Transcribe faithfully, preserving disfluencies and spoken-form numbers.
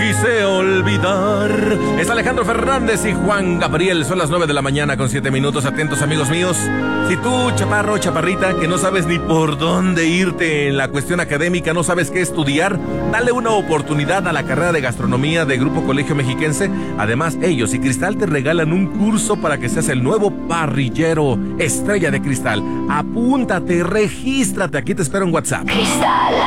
quise olvidar. Es Alejandro Fernández y Juan Gabriel. Son las nueve de la mañana con siete minutos. Atentos, amigos míos. Si tú, chaparro, chaparrita, que no sabes ni por dónde irte en la cuestión académica, no sabes qué estudiar, dale una oportunidad a la carrera de gastronomía de Grupo Colegio Mexiquense. Además, ellos y Cristal te regalan un curso para que seas el nuevo parrillero Estrella de Cristal. Apúntate, regístrate. Aquí te espero en WhatsApp. Cristal.